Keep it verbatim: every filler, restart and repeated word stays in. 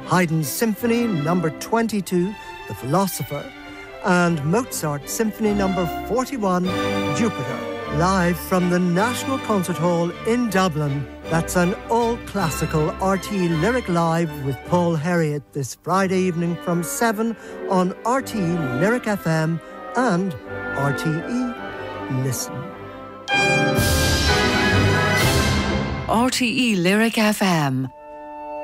Haydn's Symphony number twenty-two, The Philosopher, and Mozart Symphony number forty-one, Jupiter, live from the National Concert Hall in Dublin. That's an all-classical R T E Lyric Live with Paul Herriot this Friday evening from seven on R T E Lyric F M and R T E Listen. R T E Lyric F M.